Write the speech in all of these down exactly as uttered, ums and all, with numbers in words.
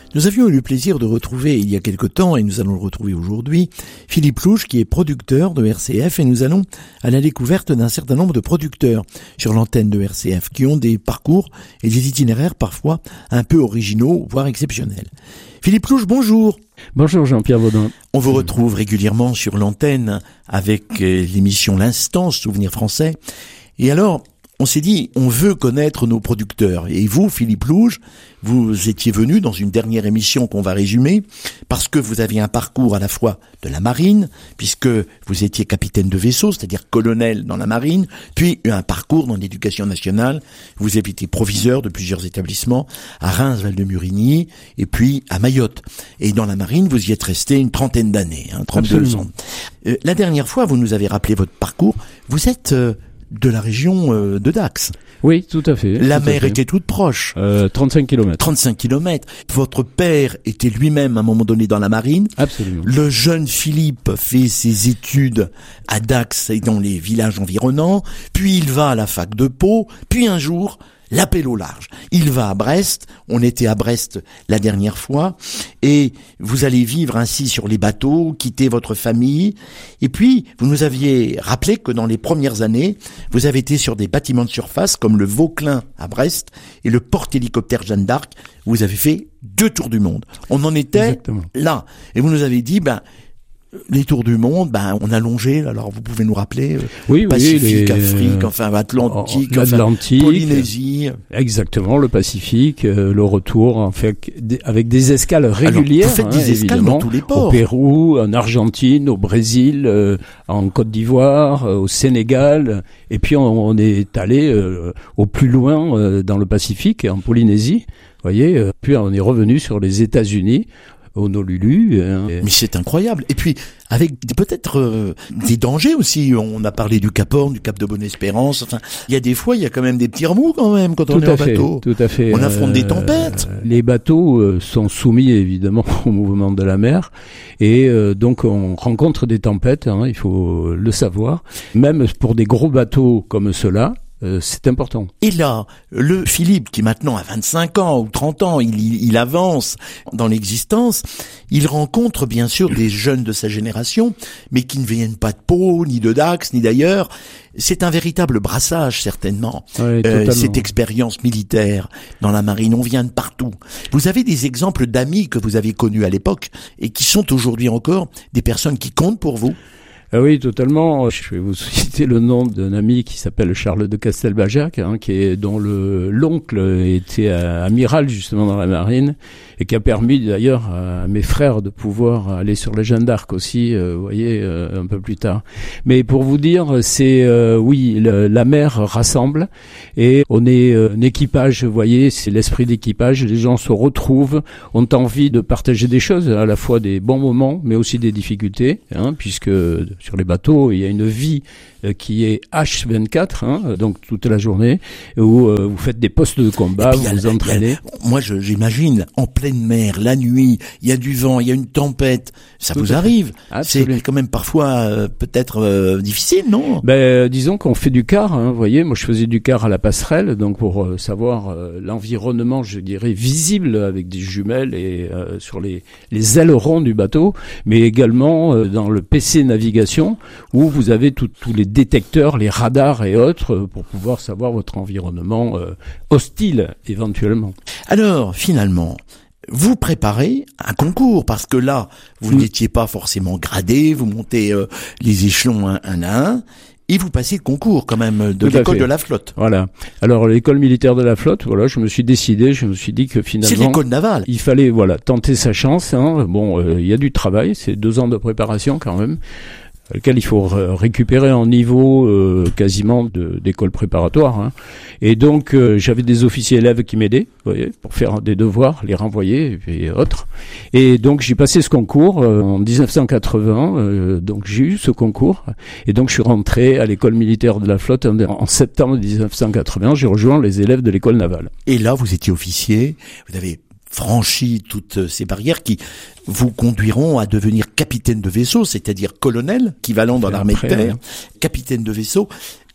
Nous avions eu le plaisir de retrouver il y a quelque temps, et nous allons le retrouver aujourd'hui, Philippe Louche, qui est producteur de R C F, et nous allons à la découverte d'un certain nombre de producteurs sur l'antenne de R C F, qui ont des parcours et des itinéraires parfois un peu originaux, voire exceptionnels. Philippe Louche, bonjour. Bonjour Jean-Pierre Baudin. On vous retrouve régulièrement sur l'antenne avec l'émission L'Instance, Souvenirs français. Et alors, on s'est dit, on veut connaître nos producteurs. Et vous, Philippe Louche, vous étiez venu dans une dernière émission qu'on va résumer, parce que vous aviez un parcours à la fois de la marine, puisque vous étiez capitaine de vaisseau, c'est-à-dire colonel dans la marine, puis un parcours dans l'éducation nationale. Vous avez été proviseur de plusieurs établissements, à Reims, Val-de-Murigny, et puis à Mayotte. Et dans la marine, vous y êtes resté une trentaine d'années, hein, trente-deux Absolument. ans. Euh, la dernière fois, vous nous avez rappelé votre parcours. Vous êtes... Euh, de la région euh, de Dax. Oui, tout à fait. La tout mer fait. était toute proche. Euh, trente-cinq kilomètres. trente-cinq kilomètres. Votre père était lui-même à un moment donné dans la marine. Absolument. Le jeune Philippe fait ses études à Dax et dans les villages environnants. Puis il va à la fac de Pau. Puis un jour... l'appel au large. Il va à Brest, on était à Brest la dernière fois, et vous allez vivre ainsi sur les bateaux, quitter votre famille, et puis vous nous aviez rappelé que dans les premières années, vous avez été sur des bâtiments de surface comme le Vauclin à Brest et le porte-hélicoptère Jeanne d'Arc, vous avez fait deux tours du monde. On en était Exactement. Là, et vous nous avez dit, ben, les tours du monde, ben on a longé. Alors vous pouvez nous rappeler euh, oui, Pacifique, oui, les... Afrique, enfin Atlantique, oh, enfin, l'Atlantique, Polynésie. Exactement, le Pacifique, euh, le retour en fait avec des escales régulières. Alors, vous faites hein, des escales évidemment, dans tous les ports. Au Pérou, en Argentine, au Brésil, euh, en Côte d'Ivoire, euh, au Sénégal, et puis on, on est allé euh, au plus loin euh, dans le Pacifique, en Polynésie. Vous voyez, euh, puis on est revenu sur les États-Unis. Honolulu. Hein. Mais c'est incroyable. Et puis, avec peut-être euh, des dangers aussi. On a parlé du Cap Horn, du Cap de Bonne-Espérance. Enfin, il y a des fois, il y a quand même des petits remous quand même quand on tout est en fait, bateau. Tout à fait. On affronte euh, des tempêtes. Les bateaux euh, sont soumis évidemment au mouvement de la mer. Et euh, donc, on rencontre des tempêtes, hein, il faut le savoir. Même pour des gros bateaux comme ceux-là, Euh, c'est important. Et là, le Philippe, qui maintenant a vingt-cinq ans ou trente ans, il, il, il avance dans l'existence, il rencontre bien sûr des jeunes de sa génération, mais qui ne viennent pas de Pau, ni de Dax, ni d'ailleurs. C'est un véritable brassage, certainement, Oui, euh, cette expérience militaire dans la marine. On vient de partout. Vous avez des exemples d'amis que vous avez connus à l'époque et qui sont aujourd'hui encore des personnes qui comptent pour vous? Ah oui, totalement. Je vais vous citer le nom d'un ami qui s'appelle Charles de Castelbajac, hein, qui est dont le l'oncle était amiral justement dans la marine et qui a permis d'ailleurs à mes frères de pouvoir aller sur la Jeanne d'Arc aussi, euh, vous voyez, euh, un peu plus tard. Mais pour vous dire, c'est euh, oui, le, la mer rassemble et on est euh, un équipage, vous voyez, c'est l'esprit d'équipage. Les gens se retrouvent, ont envie de partager des choses, à la fois des bons moments, mais aussi des difficultés, hein, puisque sur les bateaux, il y a une vie euh, qui est H vingt-quatre, hein, donc toute la journée, où euh, vous faites des postes de combat, vous vous entraînez. Moi, je, j'imagine, en pleine mer, la nuit, il y a du vent, il y a une tempête, ça Tout vous arrive. Absolument. C'est quand même parfois euh, peut-être euh, difficile, non? Ben, euh, disons qu'on fait du quart, hein, vous voyez, moi je faisais du quart à la passerelle, donc pour euh, savoir euh, l'environnement, je dirais, visible avec des jumelles et euh, sur les, les ailerons du bateau, mais également euh, dans le P C navigation, où vous avez tous les détecteurs, les radars et autres, euh, pour pouvoir savoir votre environnement euh, hostile, éventuellement. Alors, finalement, vous préparez un concours, parce que là, vous mmh. n'étiez pas forcément gradé, vous montez euh, les échelons un, un à un, et vous passez le concours quand même de Tout l'école de la flotte. Voilà. Alors l'école militaire de la flotte, voilà, je me suis décidé, je me suis dit que finalement... C'est l'école navale. Il fallait, voilà, tenter sa chance. Hein. Bon, il euh, y a du travail, c'est deux ans de préparation quand même, lequel il faut récupérer en niveau euh, quasiment de, d'école préparatoire. Hein. Et donc, euh, j'avais des officiers élèves qui m'aidaient, vous voyez, pour faire des devoirs, les renvoyer et autres. Et donc, j'ai passé ce concours euh, en dix-neuf cent quatre-vingts. Euh, donc, j'ai eu ce concours. Et donc, je suis rentré à l'école militaire de la flotte en, en septembre dix-neuf cent quatre-vingts. J'ai rejoint les élèves de l'école navale. Et là, vous étiez officier, vous avez franchi toutes ces barrières qui vous conduiront à devenir capitaine de vaisseau, c'est-à-dire colonel, équivalent dans l'armée de terre, capitaine de vaisseau.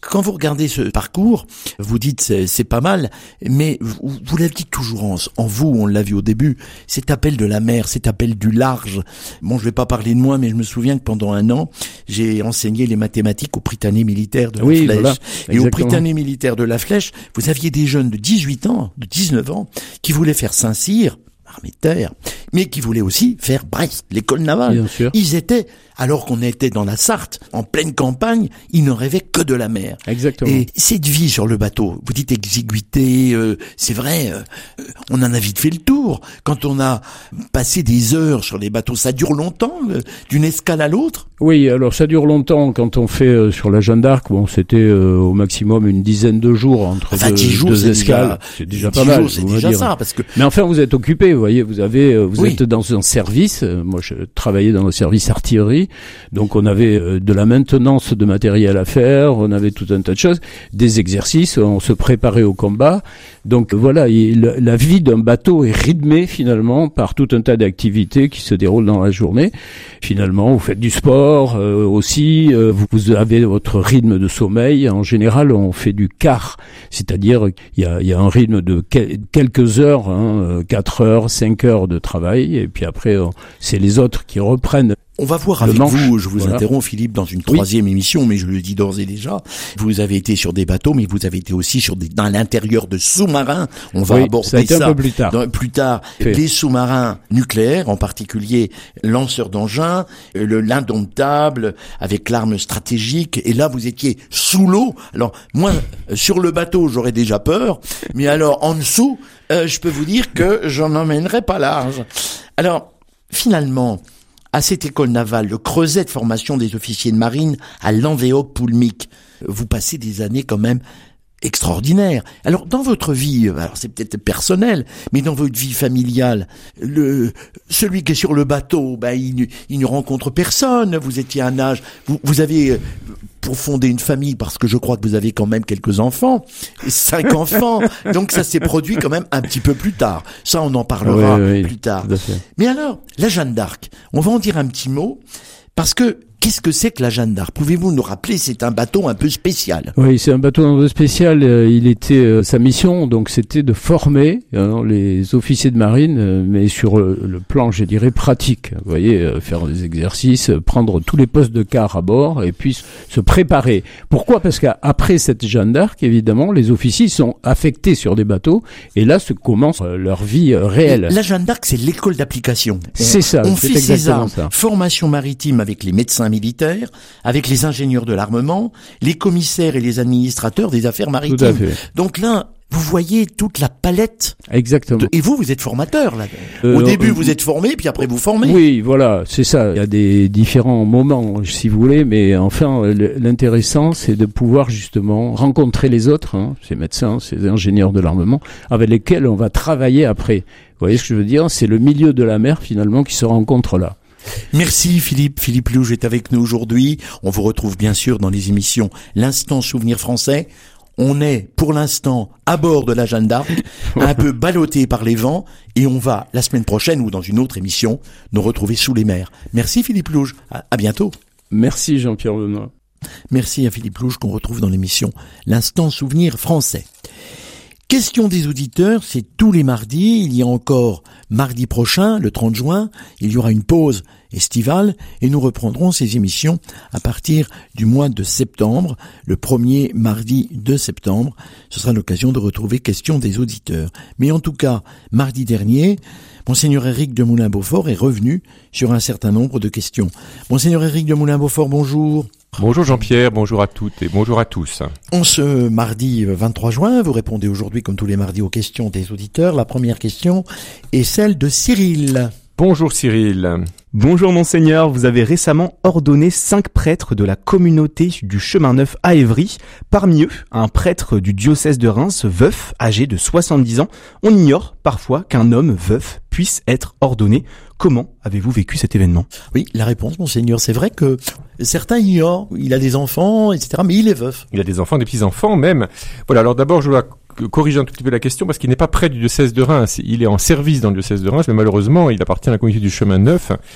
Quand vous regardez ce parcours, vous dites c'est, c'est pas mal, mais vous, vous l'avez dit toujours en, en vous, on l'a vu au début, cet appel de la mer, cet appel du large. Bon, je vais pas parler de moi, mais je me souviens que pendant un an, j'ai enseigné les mathématiques au Prytanée militaire de la oui, Flèche. Voilà, et au Prytanée militaire de la Flèche, vous aviez des jeunes de dix-huit ans, de dix-neuf ans, qui voulaient faire Saint-Cyr, armée de terre, mais qui voulaient aussi faire Brest, l'école navale. Bien sûr. Ils étaient, alors qu'on était dans la Sarthe, en pleine campagne, ils ne rêvaient que de la mer. Exactement. Et cette vie sur le bateau, vous dites exiguïté, euh, c'est vrai, euh, on en a vite fait le tour. Quand on a passé des heures sur les bateaux, ça dure longtemps, euh, d'une escale à l'autre. Oui, alors ça dure longtemps. Quand on fait euh, sur la Jeanne d'Arc, bon, c'était euh, au maximum une dizaine de jours entre enfin, deux, dix jours, deux c'est escales. Déjà, c'est déjà pas mal. Jours, c'est déjà dire. ça, parce que. Mais enfin, vous êtes occupé. Vous voyez, vous avez, vous oui. êtes dans un service. Euh, moi, je travaillais dans le service artillerie, donc on avait euh, de la maintenance de matériel à faire. On avait tout un tas de choses, des exercices. On se préparait au combat. Donc voilà, il, la vie d'un bateau est rythmée finalement par tout un tas d'activités qui se déroulent dans la journée. Finalement, vous faites du sport euh, aussi, euh, vous, vous avez votre rythme de sommeil. En général, on fait du quart, c'est-à-dire il y a, il y a un rythme de que, quelques heures, hein, quatre heures, cinq heures de travail, et puis après, on, c'est les autres qui reprennent. On va voir avec manche, vous, je vous voilà. interromps Philippe, dans une troisième oui. émission, mais je le dis d'ores et déjà, vous avez été sur des bateaux, mais vous avez été aussi sur des, dans l'intérieur de sous-marins, on va oui, aborder ça. A été ça un peu plus tard. Dans, plus tard, Fait. Les sous-marins nucléaires, en particulier lanceurs d'engins, le l'indomptable, avec l'arme stratégique, et là vous étiez sous l'eau. Alors moi, sur le bateau, j'aurais déjà peur, mais alors en dessous, euh, je peux vous dire que j'en emmènerai pas large. Alors, finalement, à cette école navale, le creuset de formation des officiers de marine à Lanvéoc-Poulmic, vous passez des années quand même extraordinaires. Alors, dans votre vie, alors c'est peut-être personnel, mais dans votre vie familiale, le celui qui est sur le bateau, ben il, il ne rencontre personne. Vous étiez à un âge, vous, vous avez pour fonder une famille, parce que je crois que vous avez quand même quelques enfants, cinq enfants, donc ça s'est produit quand même un petit peu plus tard. Ça, on en parlera oui, oui, plus tard. Mais alors, la Jeanne d'Arc, on va en dire un petit mot, parce que qu'est-ce que c'est que la Jeanne d'Arc ? Pouvez-vous nous rappeler, c'est un bateau un peu spécial. Oui, c'est un bateau un peu spécial. Il était euh, sa mission, donc c'était de former euh, les officiers de marine, euh, mais sur le, le plan, je dirais, pratique. Vous voyez, euh, faire des exercices, euh, prendre tous les postes de quart à bord et puis se préparer. Pourquoi ? Parce qu'après cette Jeanne d'Arc, évidemment, les officiers sont affectés sur des bateaux et là se commence euh, leur vie euh, réelle. La Jeanne d'Arc, c'est l'école d'application. C'est ça. On c'est fait ses armes, ça. Formation maritime avec les médecins militaires, avec les ingénieurs de l'armement, les commissaires et les administrateurs des affaires maritimes. Tout à fait. Donc là, vous voyez toute la palette. Exactement. De... Et vous, vous êtes formateur là. Euh, Au début, euh, vous êtes formé, puis après vous formez. Oui, voilà, c'est ça. Il y a des différents moments, si vous voulez, mais enfin, l'intéressant, c'est de pouvoir justement rencontrer les autres, hein, ces médecins, ces ingénieurs de l'armement, avec lesquels on va travailler après. Vous voyez ce que je veux dire ? C'est le milieu de la mer, finalement, qui se rencontre là. Merci Philippe. Philippe Louge est avec nous aujourd'hui. On vous retrouve bien sûr dans les émissions L'Instant Souvenir Français. On est pour l'instant à bord de la Jeanne d'Arc, un peu ballotté par les vents, et on va la semaine prochaine ou dans une autre émission nous retrouver sous les mers. Merci Philippe Louge. À, à bientôt. Merci Jean-Pierre Benoît. Merci à Philippe Louge qu'on retrouve dans l'émission L'Instant Souvenir Français. Question des auditeurs, c'est tous les mardis. Il y a encore mardi prochain, le trente juin, il y aura une pause estivale et nous reprendrons ces émissions à partir du mois de septembre, le premier mardi de septembre. Ce sera l'occasion de retrouver Question des auditeurs. Mais en tout cas, mardi dernier, Monseigneur Éric de Moulin-Beaufort est revenu sur un certain nombre de questions. Monseigneur Éric de Moulin-Beaufort, bonjour. Bonjour Jean-Pierre, bonjour à toutes et bonjour à tous. En ce mardi vingt-trois juin, vous répondez aujourd'hui comme tous les mardis aux questions des auditeurs. La première question est celle de Cyril. Bonjour Cyril. Bonjour Monseigneur, vous avez récemment ordonné cinq prêtres de la communauté du Chemin Neuf à Évry. Parmi eux, un prêtre du diocèse de Reims, veuf, âgé de soixante-dix ans. On ignore parfois qu'un homme veuf puisse être ordonné. Comment avez-vous vécu cet événement ? Oui, la réponse, Monseigneur, c'est vrai que certains ignorent. Il a des enfants, et cetera, mais il est veuf. Il a des enfants, des petits-enfants même. Voilà, alors d'abord je dois corriger un tout petit peu la question parce qu'il n'est pas près du diocèse de Reims. Il est en service dans le diocèse de Reims, mais malheureusement, il appartient à la communauté du Chemin Neuf.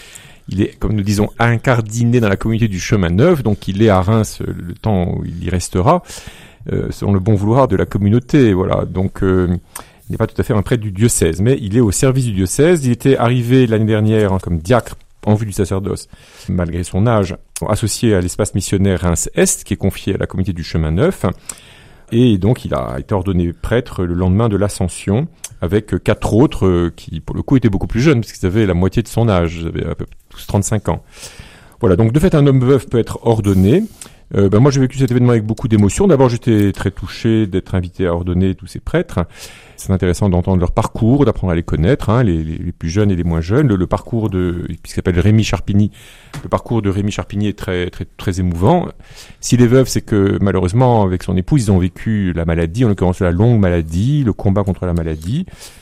il est, comme nous disons, incardiné dans la communauté du chemin neuf, donc il est à Reims le temps où il y restera, euh, selon le bon vouloir de la communauté, voilà. Donc, euh, il n'est pas tout à fait un prêtre du diocèse, mais il est au service du diocèse. Il était arrivé l'année dernière hein, comme diacre en vue du sacerdoce, malgré son âge, associé à l'espace missionnaire Reims-Est, qui est confié à la communauté du chemin neuf. Et donc, il a été ordonné prêtre le lendemain de l'Ascension, avec quatre autres euh, qui, pour le coup, étaient beaucoup plus jeunes, puisqu'ils avaient la moitié de son âge, ils avaient à peu près tous trente-cinq ans. Voilà, donc de fait, un homme veuf peut être ordonné. Euh, ben moi, j'ai vécu cet événement avec beaucoup d'émotion. D'abord, j'étais très touché d'être invité à ordonner tous ces prêtres. C'est intéressant d'entendre leur parcours, d'apprendre à les connaître, hein, les, les, les plus jeunes et les moins jeunes. Le, le parcours de, puisqu'il s'appelle Rémi Charpigny, le parcours de Rémi Charpigny est très, très, très émouvant. S'il est veuf, c'est que malheureusement, avec son épouse, ils ont vécu la maladie, en l'occurrence la longue maladie, le combat contre la maladie.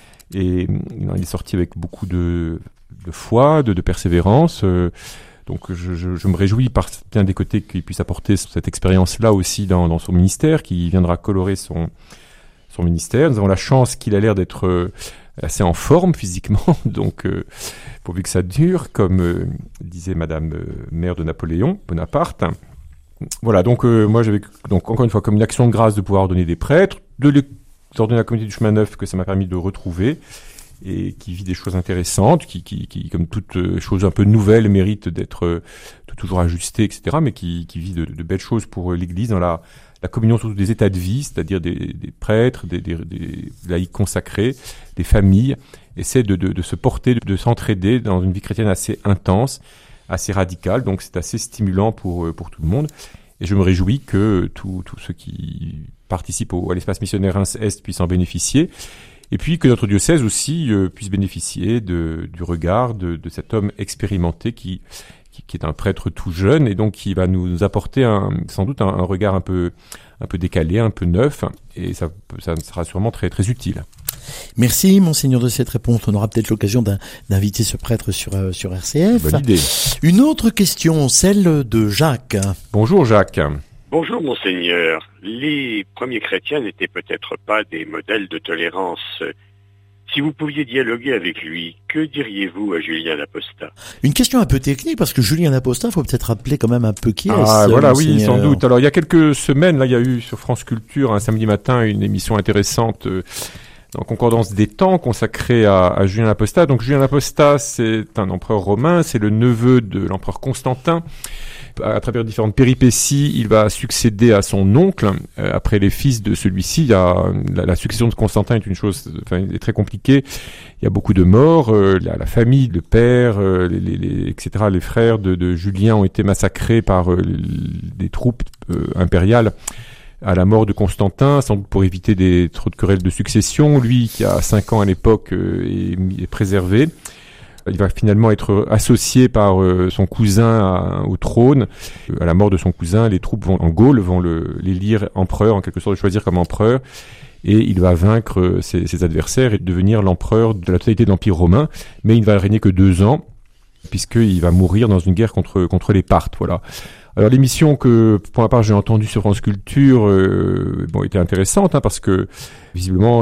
Et il est sorti avec beaucoup de, de foi, de, de persévérance. Euh, donc je, je, je me réjouis par bien des côtés qu'il puisse apporter cette expérience-là aussi dans, dans son ministère, qui viendra colorer son, son ministère. Nous avons la chance qu'il a l'air d'être assez en forme physiquement, donc euh, pourvu que ça dure, comme euh, disait Madame euh, mère de Napoléon Bonaparte. Voilà, donc euh, moi j'avais donc encore une fois comme une action de grâce de pouvoir ordonner des prêtres, de les ordonner à la communauté du chemin neuf que ça m'a permis de retrouver, et qui vit des choses intéressantes, qui, qui, qui comme toute euh, chose un peu nouvelle, mérite d'être euh, de toujours ajustée, et cetera, mais qui, qui vit de, de belles choses pour euh, l'Église dans la, la communion surtout des états de vie, c'est-à-dire des, des prêtres, des, des, des laïcs consacrés, des familles, essaient de, de, de se porter, de, de s'entraider dans une vie chrétienne assez intense, assez radicale, donc c'est assez stimulant pour, pour tout le monde. Et je me réjouis que tous ceux qui participent au, à l'espace missionnaire Reims-Est puissent en bénéficier. Et puis que notre diocèse aussi euh, puisse bénéficier de, du regard de, de cet homme expérimenté qui, qui, qui est un prêtre tout jeune et donc qui va nous, nous apporter un, sans doute un, un regard un peu, un peu décalé, un peu neuf, et ça, ça sera sûrement très, très utile. Merci, Monseigneur, de cette réponse. On aura peut-être l'occasion d'inviter ce prêtre sur, euh, sur R C F. Bonne idée. Une autre question, celle de Jacques. Bonjour Jacques. Bonjour Monseigneur. Les premiers chrétiens n'étaient peut-être pas des modèles de tolérance. Si vous pouviez dialoguer avec lui, que diriez-vous à Julien l'Apostat? Une question un peu technique, parce que Julien l'Apostat, il faut peut-être rappeler quand même un peu qui est-ce. Ah voilà, Monseigneur. Oui, sans doute. Alors il y a quelques semaines, là, il y a eu sur France Culture, un samedi matin, une émission intéressante euh, en concordance des temps consacrée à, à Julien l'Apostat. Donc Julien l'Apostat, c'est un empereur romain, c'est le neveu de l'empereur Constantin. À travers différentes péripéties, il va succéder à son oncle. Euh, après les fils de celui-ci, il y a la, la succession de Constantin est une chose, enfin, est très compliquée. Il y a beaucoup de morts. Euh, la, la famille, le père, euh, les, les, les, et cetera. Les frères de, de Julien ont été massacrés par euh, des troupes euh, impériales à la mort de Constantin, sans doute pour éviter des trop de querelles de succession. Lui, qui a cinq ans à l'époque, euh, est, est préservé. Il va finalement être associé par euh, son cousin à, au trône. À la mort de son cousin, les troupes vont en Gaule, vont le, l'élire empereur, en quelque sorte, le choisir comme empereur. Et il va vaincre ses, ses adversaires et devenir l'empereur de la totalité de l'Empire romain. Mais il ne va régner que deux ans, puisqu'il va mourir dans une guerre contre, contre les Parthes. Voilà. Alors l'émission que, pour ma part, j'ai entendue sur France Culture, euh, bon, était intéressante, hein, parce que visiblement,